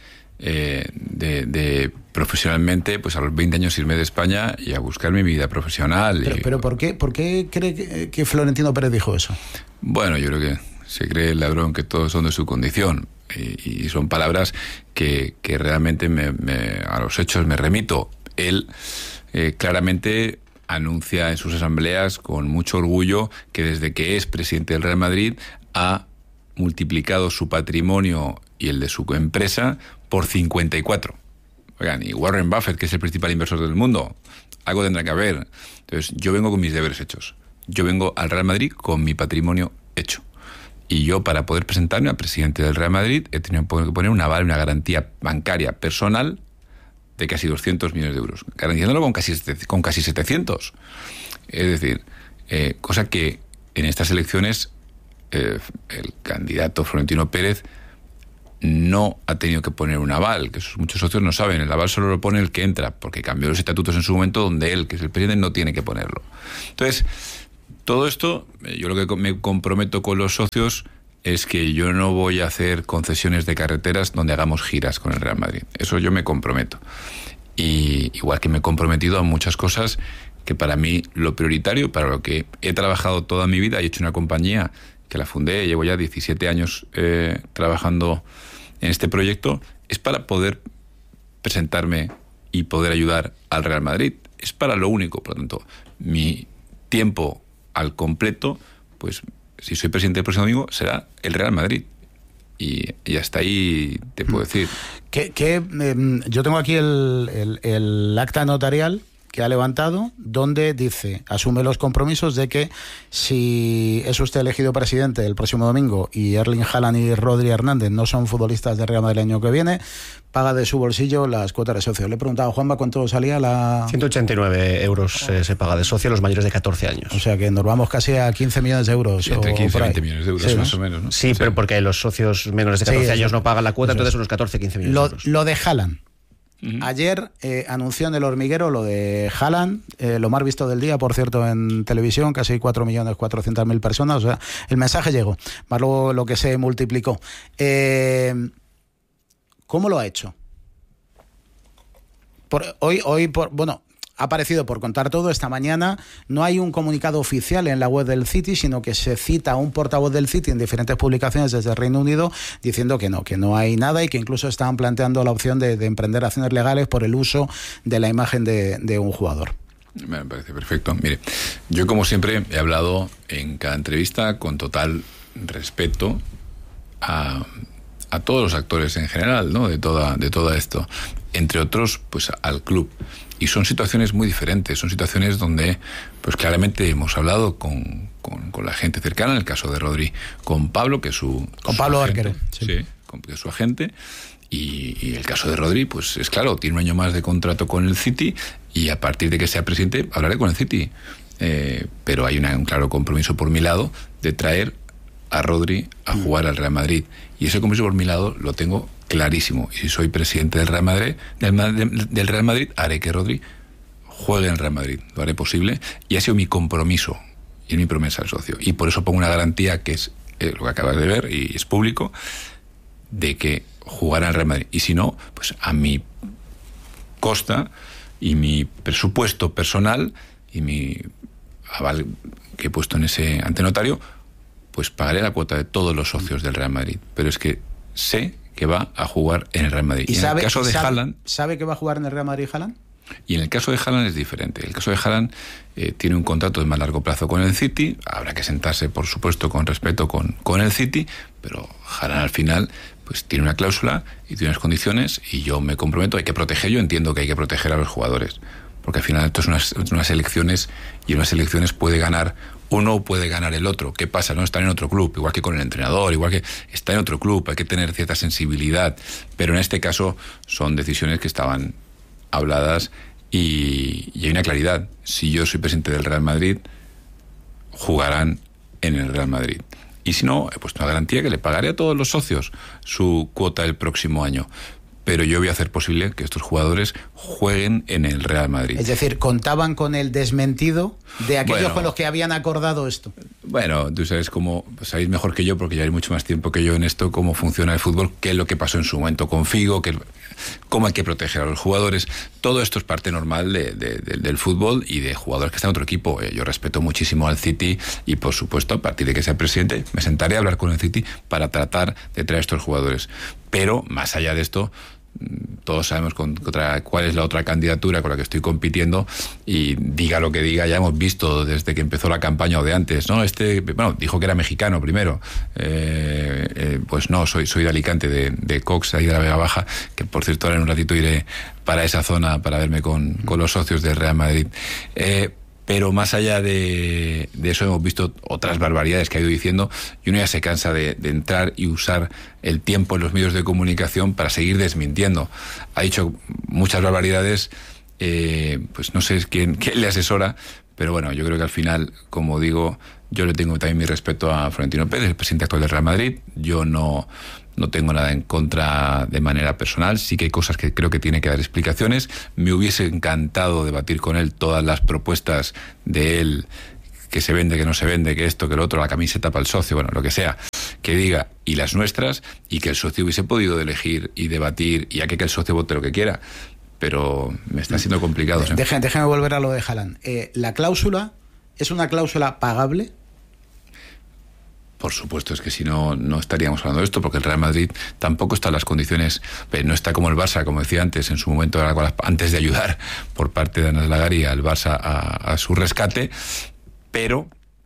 de profesionalmente, pues a los 20 años irme de España y a buscar mi vida profesional. Pero ¿por qué cree que Florentino Pérez dijo eso? Bueno, yo creo que se cree el ladrón que todos son de su condición y son palabras que realmente a los hechos me remito. Él claramente anuncia en sus asambleas con mucho orgullo que desde que es presidente del Real Madrid ha multiplicado su patrimonio y el de su empresa por 54. Oigan, y Warren Buffett, que es el principal inversor del mundo, algo tendrá que haber. Entonces, yo vengo con mis deberes hechos. Yo vengo al Real Madrid con mi patrimonio hecho. Y yo, para poder presentarme a presidente del Real Madrid, he tenido que poner un aval, una garantía bancaria personal de casi 200 millones de euros, garantizándolo con casi 700. Es decir, cosa que en estas elecciones el candidato Florentino Pérez no ha tenido que poner un aval, que muchos socios no saben. El aval solo lo pone el que entra, porque cambió los estatutos en su momento donde él, que es el presidente, no tiene que ponerlo. Entonces, todo esto, yo lo que me comprometo con los socios es que yo no voy a hacer concesiones de carreteras donde hagamos giras con el Real Madrid. Eso yo me comprometo. Y igual que me he comprometido a muchas cosas que para mí lo prioritario, para lo que he trabajado toda mi vida, he hecho una compañía que la fundé, llevo ya 17 años trabajando en este proyecto, es para poder presentarme y poder ayudar al Real Madrid. Es para lo único, por lo tanto, mi tiempo al completo, pues si soy presidente el próximo domingo, será el Real Madrid. Y hasta ahí te puedo decir. Yo tengo aquí el acta notarial que ha levantado, donde dice, asume los compromisos de que si es usted elegido presidente el próximo domingo y Erling Haaland y Rodri Hernández no son futbolistas de Real Madrid el año que viene, paga de su bolsillo las cuotas de socio. Le he preguntado a Juanma cuánto salía la... 189 euros se paga de socio a los mayores de 14 años. O sea que nos vamos casi a 15 millones de euros. Sí, entre 15 y 20 millones de euros, sí, más o menos, ¿no? Sí, pero porque los socios menores de 14 años no pagan la cuota, entonces unos 14, 15 millones de euros. Lo de Haaland. Ayer anunció en El Hormiguero lo de Haaland, lo más visto del día, por cierto, en televisión, casi 4.400.000 personas. O sea, el mensaje llegó, más luego lo que se multiplicó. ¿Cómo lo ha hecho? Ha aparecido por contar todo esta mañana. No hay un comunicado oficial en la web del City, sino que se cita a un portavoz del City en diferentes publicaciones desde el Reino Unido diciendo que no hay nada y que incluso estaban planteando la opción de emprender acciones legales por el uso de la imagen de un jugador. Me parece perfecto. Mire, yo como siempre he hablado en cada entrevista con total respeto a todos los actores en general, ¿no? de todo esto, entre otros, pues al club. Y son situaciones muy diferentes, son situaciones donde, pues claramente hemos hablado con la gente cercana, en el caso de Rodri, con Pablo, que es su... Con Pablo Arquero. Sí, que es su agente. Y el caso de Rodri, pues es claro, tiene un año más de contrato con el City y a partir de que sea presidente hablaré con el City. Pero hay un claro compromiso por mi lado de traer a Rodri a jugar al Real Madrid. Y ese compromiso por mi lado lo tengo clarísimo. Y si soy presidente del Real Madrid, haré que Rodri juegue en el Real Madrid. Lo haré posible. Y ha sido mi compromiso y mi promesa al socio. Y por eso pongo una garantía que es lo que acabas de ver y es público, de que jugará en el Real Madrid. Y si no, pues a mi costa y mi presupuesto personal y mi aval que he puesto en ese antenotario, pues pagaré la cuota de todos los socios del Real Madrid. Pero es que sé que va a jugar en el Real Madrid. ¿Y en el caso de Haaland, ¿sabe que va a jugar en el Real Madrid Haaland? Y en el caso de Haaland es diferente. El caso de Haaland tiene un contrato de más largo plazo con el City. Habrá que sentarse, por supuesto, con respeto con el City, pero Haaland al final pues tiene una cláusula y tiene unas condiciones y yo me comprometo, hay que proteger, yo entiendo que hay que proteger a los jugadores, porque al final esto es unas elecciones y en unas elecciones puede ganar uno o puede ganar el otro. ¿Qué pasa? No están en otro club, igual que con el entrenador, igual que está en otro club, hay que tener cierta sensibilidad, pero en este caso son decisiones que estaban habladas y hay una claridad. Si yo soy presidente del Real Madrid, jugarán en el Real Madrid. Y si no, he puesto una garantía que le pagaré a todos los socios su cuota el próximo año. Pero yo voy a hacer posible que estos jugadores jueguen en el Real Madrid. Es decir, ¿contaban con el desmentido de aquellos con los que habían acordado esto? Bueno, tú sabes sabéis mejor que yo, porque ya hay mucho más tiempo que yo en esto, cómo funciona el fútbol, qué es lo que pasó en su momento con Figo, cómo hay que proteger a los jugadores. Todo esto es parte normal del fútbol y de jugadores que están en otro equipo. Yo respeto muchísimo al City y, por supuesto, a partir de que sea presidente, me sentaré a hablar con el City para tratar de traer a estos jugadores. Pero, más allá de esto, todos sabemos cuál es la otra candidatura con la que estoy compitiendo y diga lo que diga, ya hemos visto desde que empezó la campaña o de antes, ¿no? Dijo que era mexicano primero, pues no, soy de Alicante, de Cox, ahí de la Vega Baja, que por cierto ahora en un ratito iré para esa zona para verme con los socios del Real Madrid. Pero más allá de eso hemos visto otras barbaridades que ha ido diciendo y uno ya se cansa de entrar y usar el tiempo en los medios de comunicación para seguir desmintiendo. Ha dicho muchas barbaridades, pues no sé quién le asesora, pero bueno, yo creo que al final, como digo, Yo le tengo también mi respeto a Florentino Pérez, el presidente actual del Real Madrid. Yo no tengo nada en contra de manera personal. Sí que hay cosas que creo que tiene que dar explicaciones. Me hubiese encantado debatir con él todas las propuestas de él, que se vende, que no se vende, que esto, que lo otro, la camiseta para el socio, bueno, lo que sea, que diga, y las nuestras, y que el socio hubiese podido elegir y debatir, y a que el socio vote lo que quiera. Pero me está siendo complicado. ¿Sí? Déjame volver a lo de Haaland. ¿La cláusula es una cláusula pagable? Por supuesto, es que si no, no estaríamos hablando de esto, porque el Real Madrid tampoco está en las condiciones, no está como el Barça, como decía antes, en su momento, antes de ayudar por parte de Anas Lagari al Barça a su rescate, pero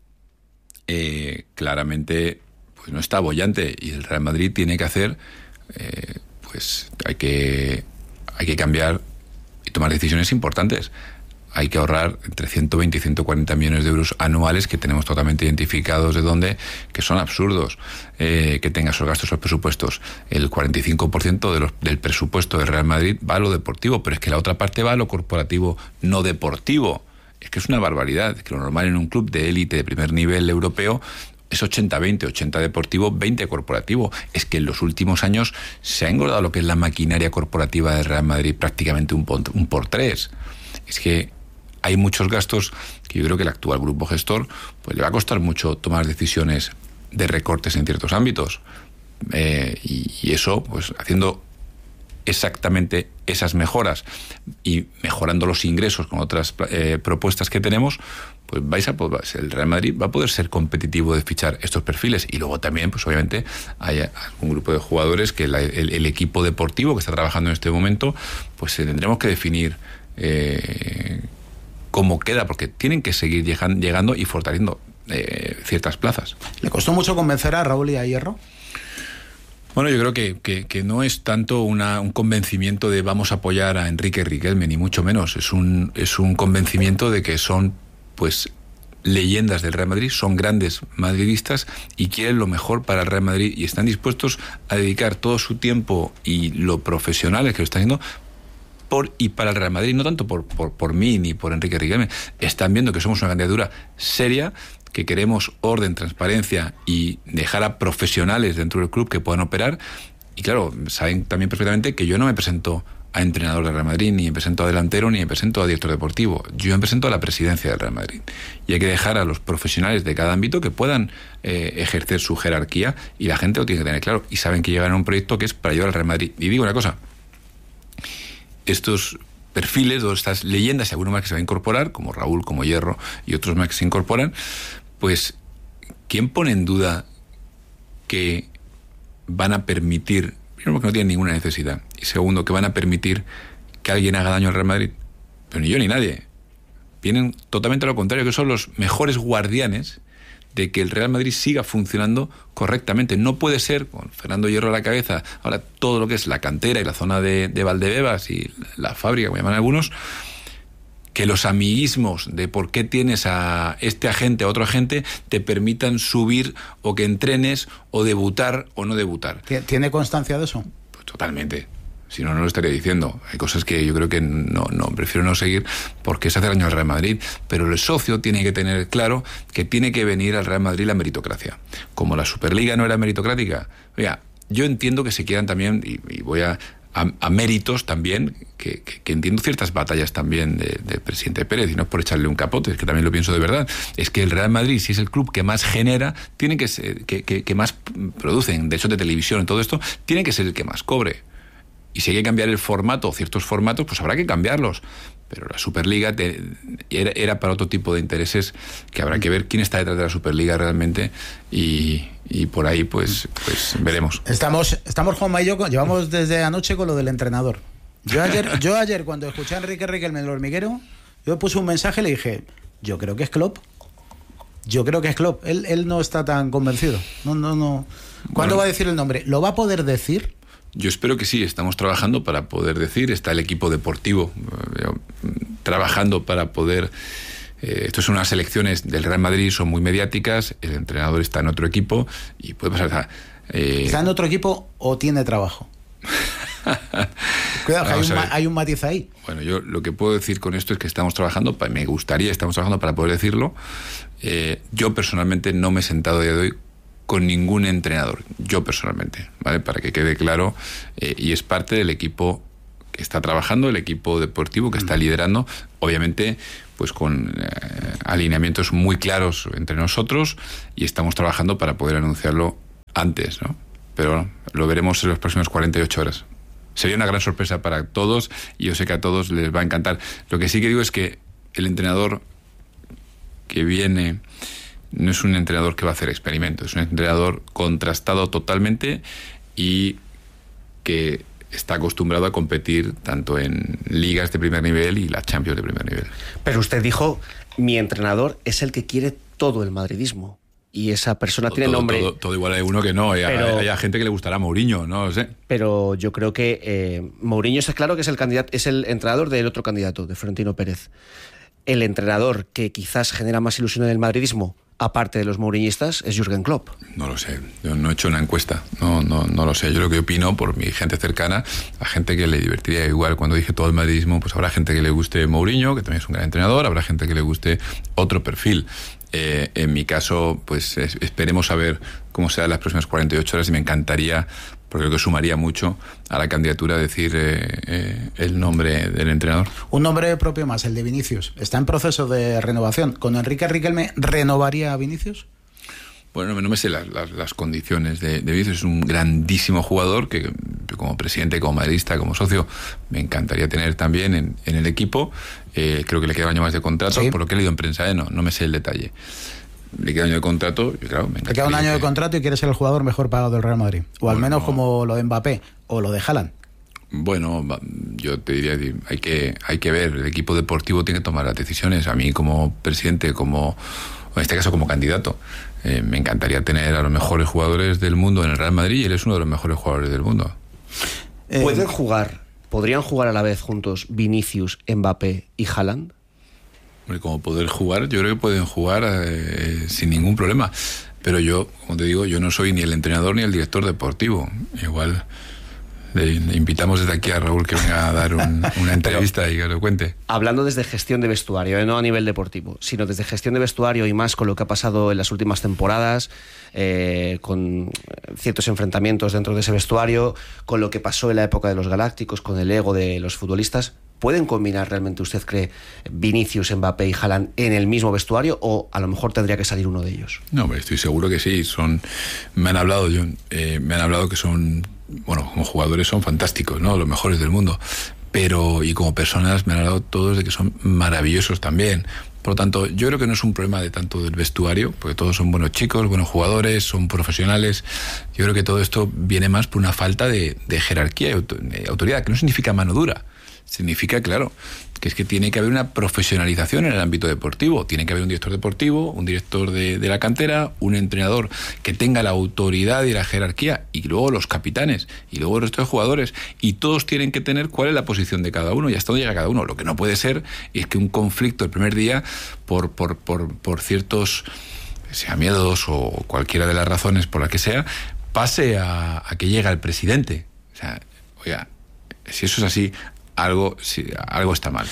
claramente pues no está boyante, y el Real Madrid tiene que hacer, pues hay que cambiar y tomar decisiones importantes. Hay que ahorrar entre 120 y 140 millones de euros anuales que tenemos totalmente identificados de dónde, que son absurdos que tenga esos gastos, esos presupuestos. El 45% del presupuesto del Real Madrid va a lo deportivo, pero es que la otra parte va a lo corporativo no deportivo. Es que es una barbaridad, que lo normal en un club de élite de primer nivel europeo es 80-20, 80 deportivo, 20 corporativo. Es que en los últimos años se ha engordado lo que es la maquinaria corporativa del Real Madrid prácticamente un por tres. Es que hay muchos gastos que yo creo que el actual grupo gestor pues le va a costar mucho tomar decisiones de recortes en ciertos ámbitos. Y eso, pues haciendo exactamente esas mejoras y mejorando los ingresos con otras propuestas que tenemos, pues el Real Madrid va a poder ser competitivo de fichar estos perfiles. Y luego también, pues obviamente, hay un grupo de jugadores que el equipo deportivo que está trabajando en este momento, pues tendremos que definir cómo queda, porque tienen que seguir llegando y fortaleciendo ciertas plazas. ¿Le costó mucho convencer a Raúl y a Hierro? Bueno, yo creo que no es tanto un convencimiento de vamos a apoyar a Enrique Riquelme, ni mucho menos. Es un convencimiento de que son pues leyendas del Real Madrid, son grandes madridistas y quieren lo mejor para el Real Madrid y están dispuestos a dedicar todo su tiempo y lo profesionales que lo están haciendo por y para el Real Madrid, no tanto por mí ni por Enrique Riquelme. Están viendo que somos una candidatura seria, que queremos orden, transparencia y dejar a profesionales dentro del club que puedan operar. Y claro, saben también perfectamente que yo no me presento a entrenador del Real Madrid, ni me presento a delantero, ni me presento a director deportivo. Yo me presento a la presidencia del Real Madrid. Y hay que dejar a los profesionales de cada ámbito que puedan ejercer su jerarquía, y la gente lo tiene que tener claro. Y saben que llegan a un proyecto que es para llevar al Real Madrid. Y digo una cosa, estos perfiles o estas leyendas, y alguno más que se va a incorporar, como Raúl, como Hierro y otros más que se incorporan, pues ¿quién pone en duda que van a permitir, primero porque no tienen ninguna necesidad, y segundo que van a permitir que alguien haga daño al Real Madrid? Pero ni yo ni nadie. Vienen totalmente a lo contrario, que son los mejores guardianes de que el Real Madrid siga funcionando correctamente. No puede ser, con Fernando Hierro a la cabeza, ahora todo lo que es la cantera y la zona de Valdebebas y la fábrica, como llaman algunos, que los amiguismos de por qué tienes a este agente, a otro agente, te permitan subir o que entrenes o debutar o no debutar. ¿Tiene constancia de eso? Pues totalmente. Si no, no lo estaría diciendo. Hay cosas que yo creo que no prefiero no seguir porque es hacer daño al Real Madrid. Pero el socio tiene que tener claro que tiene que venir al Real Madrid la meritocracia. Como la Superliga no era meritocrática. Oiga, yo entiendo que se quieran también, y voy a méritos también, que entiendo ciertas batallas también del presidente Pérez, y no es por echarle un capote, es que también lo pienso de verdad. Es que el Real Madrid, si es el club que más genera, tiene que ser, que más produce en derechos de televisión, en todo esto, tiene que ser el que más cobre. Y si hay que cambiar el formato, ciertos formatos, pues habrá que cambiarlos. Pero la Superliga era para otro tipo de intereses, que habrá que ver quién está detrás de la Superliga realmente, y por ahí pues veremos. Estamos Juanma y yo, llevamos desde anoche con lo del entrenador. Yo ayer cuando escuché a Enrique Riquelme en el hormiguero, yo puse un mensaje y le dije, yo creo que es Klopp. Él no está tan convencido. No. ¿Cuándo va a decir el nombre? ¿Lo va a poder decir? Yo espero que sí, estamos trabajando para poder decir, está el equipo deportivo trabajando para poder... Estas son unas elecciones del Real Madrid, son muy mediáticas, el entrenador está en otro equipo y puede pasar... ¿Está en otro equipo o tiene trabajo? Cuidado, hay un matiz ahí. Bueno, yo lo que puedo decir con esto es que estamos trabajando para poder decirlo. Yo personalmente no me he sentado a día de hoy con ningún entrenador, yo personalmente, ¿vale? Para que quede claro, y es parte del equipo que está trabajando, el equipo deportivo que está liderando, obviamente pues con alineamientos muy claros entre nosotros, y estamos trabajando para poder anunciarlo antes, ¿no? Pero bueno, lo veremos en las próximas 48 horas. Sería una gran sorpresa para todos y yo sé que a todos les va a encantar. Lo que sí que digo es que el entrenador que viene no es un entrenador que va a hacer experimentos, es un entrenador contrastado totalmente y que está acostumbrado a competir tanto en ligas de primer nivel y la Champions de primer nivel. Pero usted dijo, mi entrenador es el que quiere todo el madridismo. Y esa persona tiene nombre. Todo igual hay uno que no. Hay gente que le gustará Mourinho, no lo sé. Pero yo creo que Mourinho está claro que es el candidato, es el entrenador del otro candidato, de Florentino Pérez. El entrenador que quizás genera más ilusión en el madridismo, aparte de los mouriñistas, es Jürgen Klopp. No lo sé, yo no he hecho una encuesta, no lo sé. Yo lo que opino por mi gente cercana, a gente que le divertiría igual cuando dije todo el madridismo, pues habrá gente que le guste Mourinho, que también es un gran entrenador, habrá gente que le guste otro perfil. En mi caso, pues esperemos a ver cómo serán las próximas 48 horas y me encantaría, porque creo que sumaría mucho a la candidatura, decir el nombre del entrenador. Un nombre propio más, el de Vinicius. Está en proceso de renovación. ¿Con Enrique Riquelme renovaría a Vinicius? Bueno, no me sé las condiciones de Vinicius. Es un grandísimo jugador que como presidente, como madridista, como socio, me encantaría tener también en el equipo. Creo que le queda un año más de contrato, ¿sí? Por lo que he leído en prensa, no me sé el detalle. Le queda un año de contrato y claro, me encantaría. Le queda un año de contrato y quiere ser el jugador mejor pagado del Real Madrid. O al menos como lo de Mbappé o lo de Haaland. Bueno, yo te diría, hay que ver, el equipo deportivo tiene que tomar las decisiones. A mí como presidente, en este caso como candidato, me encantaría tener a los mejores jugadores del mundo en el Real Madrid y él es uno de los mejores jugadores del mundo. ¿Podrían jugar a la vez juntos Vinicius, Mbappé y Haaland? Como poder jugar, yo creo que pueden jugar sin ningún problema. Pero yo, como te digo, yo no soy ni el entrenador ni el director deportivo. Igual le invitamos desde aquí a Raúl que venga a dar una entrevista y que lo cuente. Hablando desde gestión de vestuario, no a nivel deportivo, sino desde gestión de vestuario y más con lo que ha pasado en las últimas temporadas, con ciertos enfrentamientos dentro de ese vestuario, con lo que pasó en la época de los Galácticos, con el ego de los futbolistas. ¿Pueden combinar realmente, usted cree, Vinicius, Mbappé y Haaland en el mismo vestuario o a lo mejor tendría que salir uno de ellos? No, estoy seguro que sí. Me han hablado que son, bueno, como jugadores son fantásticos, ¿no? Los mejores del mundo. Pero, y como personas me han hablado todos de que son maravillosos también. Por lo tanto, yo creo que no es un problema de tanto del vestuario, porque todos son buenos chicos, buenos jugadores, son profesionales. Yo creo que todo esto viene más por una falta de jerarquía y de autoridad, que no significa mano dura. Significa, claro, que es que tiene que haber una profesionalización en el ámbito deportivo. Tiene que haber un director deportivo, un director de la cantera, un entrenador que tenga la autoridad y la jerarquía, y luego los capitanes, y luego el resto de jugadores. Y todos tienen que tener cuál es la posición de cada uno y hasta dónde llega cada uno. Lo que no puede ser es que un conflicto el primer día, por ciertos, sea miedos o cualquiera de las razones por las que sea, pase a que llegue el presidente. O sea, oiga, si eso es así, algo está mal.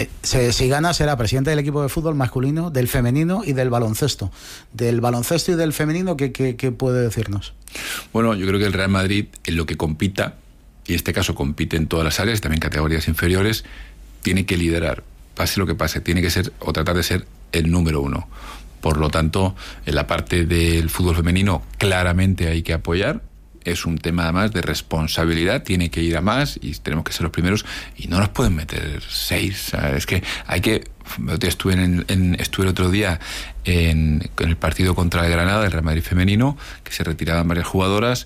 Si gana será presidente del equipo de fútbol masculino, del femenino y del baloncesto. Del baloncesto y del femenino, ¿qué puede decirnos? Bueno, yo creo que el Real Madrid, en lo que compita, y en este caso compite en todas las áreas, también categorías inferiores, tiene que liderar, pase lo que pase, tiene que ser o tratar de ser el número uno. Por lo tanto, en la parte del fútbol femenino claramente hay que apoyar. Es un tema además de responsabilidad, tiene que ir a más y tenemos que ser los primeros y no nos pueden meter 6. Es que hay que... Estuve el otro día en el partido contra el Granada, el Real Madrid femenino, que se retiraban varias jugadoras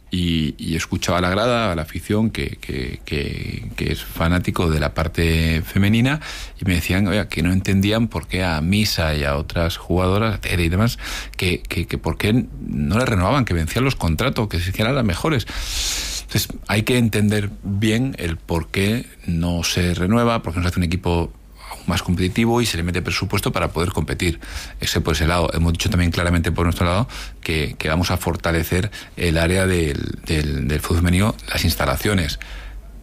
y escuchaba a la grada, a la afición que es fanático de la parte femenina, y me decían, oye, que no entendían por qué a Misa y a otras jugadoras, a Tere y demás, que por qué no le renovaban, que vencían los contratos, que eran las mejores. Entonces hay que entender bien el por qué no se renueva, por qué no se hace un equipo más competitivo y se le mete presupuesto para poder competir. Ese por ese lado. Hemos dicho también claramente por nuestro lado que vamos a fortalecer el área del fútbol femenino, las instalaciones.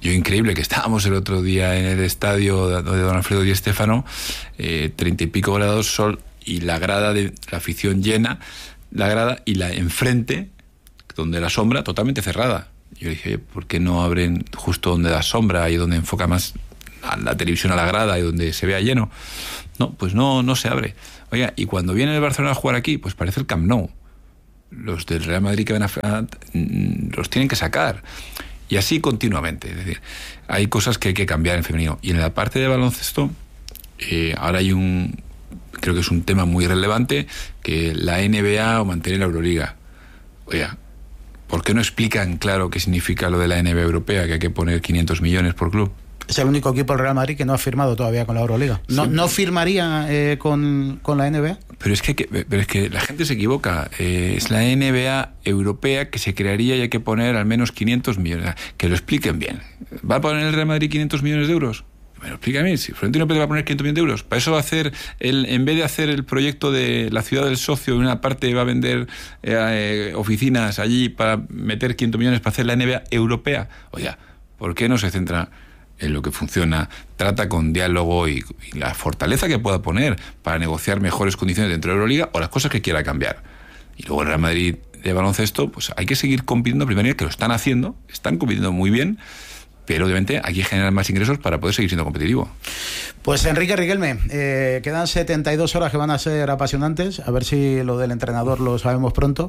increíble que estábamos el otro día en el estadio de Don Alfredo Di Stéfano, 30 y pico grados, sol, y la grada de la afición llena, la grada y la enfrente, donde la sombra totalmente cerrada. Yo dije, ¿por qué no abren justo donde da sombra y donde enfoca más a la televisión a la grada y donde se vea lleno? No, pues no se abre. Oiga, y cuando viene el Barcelona a jugar aquí, pues parece el Camp Nou. Los del Real Madrid que van los tienen que sacar. Y así continuamente. Es decir, hay cosas que hay que cambiar en femenino. Y en la parte de baloncesto, ahora hay creo que es un tema muy relevante, que la NBA o mantener la Euroliga. Oiga, ¿por qué no explican claro qué significa lo de la NBA europea, que hay que poner 500 millones por club? Es el único equipo del Real Madrid que no ha firmado todavía con la Euroliga. ¿No firmaría con la NBA? Pero es que la gente se equivoca. Es la NBA europea que se crearía y hay que poner al menos 500 millones. Que lo expliquen bien. ¿Va a poner el Real Madrid 500 millones de euros? Bueno, explícame, si Florentino Pérez va a poner 500 millones de euros, para eso va a hacer, en vez de hacer el proyecto de la ciudad del socio, en una parte va a vender oficinas allí para meter 500 millones para hacer la NBA europea. Oiga, ¿por qué no se centra en lo que funciona, trata con diálogo y la fortaleza que pueda poner para negociar mejores condiciones dentro de la Euroliga o las cosas que quiera cambiar? Y luego el Real Madrid de baloncesto, pues hay que seguir compitiendo, primero que lo están haciendo, están compitiendo muy bien, pero obviamente hay que generar más ingresos para poder seguir siendo competitivo. Pues Enrique Riquelme, quedan 72 horas que van a ser apasionantes, a ver si lo del entrenador lo sabemos pronto.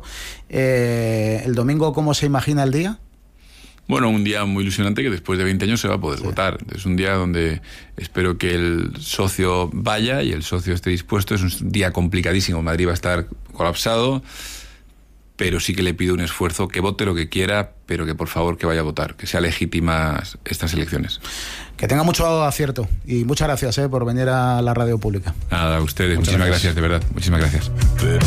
El domingo, ¿cómo se imagina el día? Bueno, un día muy ilusionante que después de 20 años se va a poder votar. Es un día donde espero que el socio vaya y el socio esté dispuesto. Es un día complicadísimo, Madrid va a estar colapsado, pero sí que le pido un esfuerzo, que vote lo que quiera, pero que por favor que vaya a votar, que sea legítimas estas elecciones. Que tenga mucho acierto y muchas gracias por venir a la radio pública. Nada, a ustedes, muchísimas gracias, de verdad, muchísimas gracias.